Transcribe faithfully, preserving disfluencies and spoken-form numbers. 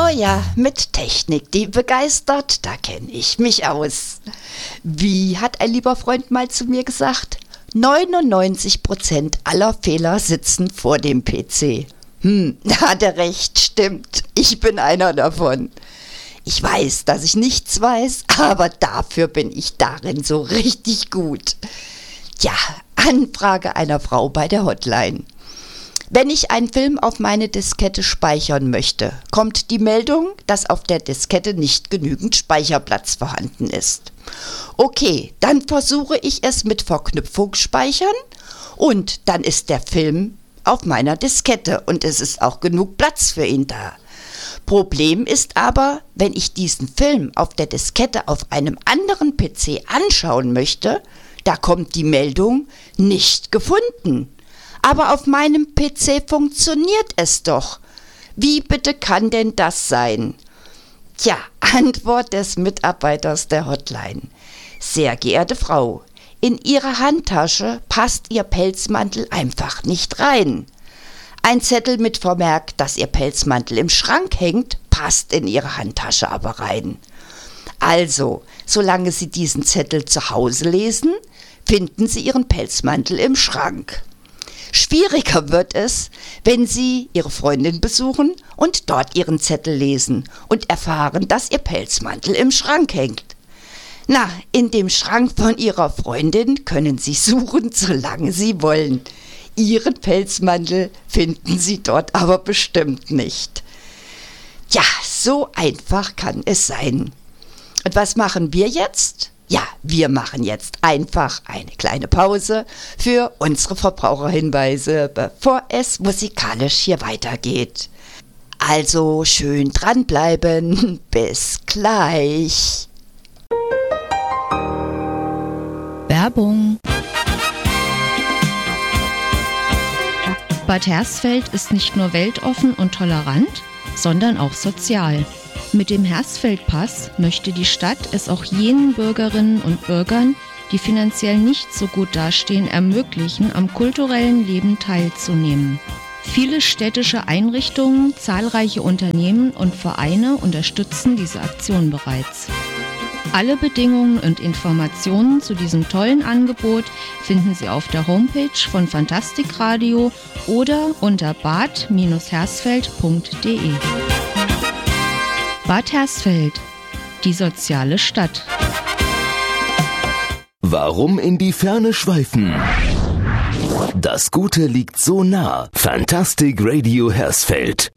Oh ja, mit Technik, die begeistert, da kenne ich mich aus. Wie hat ein lieber Freund mal zu mir gesagt? neunundneunzig Prozent aller Fehler sitzen vor dem P C. Hm, da hat er recht, stimmt. Ich bin einer davon. Ich weiß, dass ich nichts weiß, aber dafür bin ich darin so richtig gut. Ja, Anfrage einer Frau bei der Hotline. Wenn ich einen Film auf meine Diskette speichern möchte, kommt die Meldung, dass auf der Diskette nicht genügend Speicherplatz vorhanden ist. Okay, dann versuche ich es mit Verknüpfung speichern und dann ist der Film auf meiner Diskette und es ist auch genug Platz für ihn da. Problem ist aber, wenn ich diesen Film auf der Diskette auf einem anderen P C anschauen möchte, da kommt die Meldung, nicht gefunden. Aber auf meinem P C funktioniert es doch. Wie bitte kann denn das sein? Tja, Antwort des Mitarbeiters der Hotline. Sehr geehrte Frau, in Ihre Handtasche passt Ihr Pelzmantel einfach nicht rein. Ein Zettel mit Vermerk, dass Ihr Pelzmantel im Schrank hängt, passt in Ihre Handtasche aber rein. Also, solange Sie diesen Zettel zu Hause lesen, finden Sie Ihren Pelzmantel im Schrank. Schwieriger wird es, wenn Sie Ihre Freundin besuchen und dort Ihren Zettel lesen und erfahren, dass Ihr Pelzmantel im Schrank hängt. Na, in dem Schrank von Ihrer Freundin können Sie suchen, solange Sie wollen. Ihren Pelzmantel finden Sie dort aber bestimmt nicht. Ja, so einfach kann es sein. Und was machen wir jetzt? Ja, wir machen jetzt einfach eine kleine Pause für unsere Verbraucherhinweise, bevor es musikalisch hier weitergeht. Also schön dranbleiben. Bis gleich. Werbung. Bad Hersfeld ist nicht nur weltoffen und tolerant, sondern auch sozial. Mit dem Hersfeld-Pass möchte die Stadt es auch jenen Bürgerinnen und Bürgern, die finanziell nicht so gut dastehen, ermöglichen, am kulturellen Leben teilzunehmen. Viele städtische Einrichtungen, zahlreiche Unternehmen und Vereine unterstützen diese Aktion bereits. Alle Bedingungen und Informationen zu diesem tollen Angebot finden Sie auf der Homepage von Fantastikradio oder unter bad hersfeld punkt de. Bad Hersfeld, die soziale Stadt. Warum in die Ferne schweifen? Das Gute liegt so nah. Fantastic Radio Hersfeld.